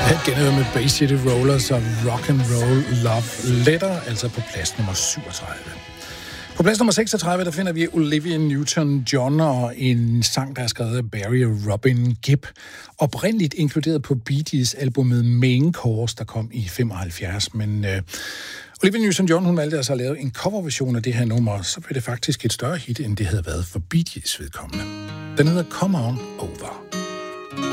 Genhør med Bay City Rollers og Rock and Roll Love Letter, altså på plads nummer 37. På plads nummer 36, der finder vi Olivia Newton-John og en sang, der er skrevet af Barry og Robin Gibb. Oprindeligt inkluderet på Bee Gees albumet Main Course, der kom i 75, men Olivia Newton-John, hun valgte altså at lave en coverversion af det her nummer, så blev det faktisk et større hit, end det havde været for Bee Gees vedkommende. Den hedder Come On Over.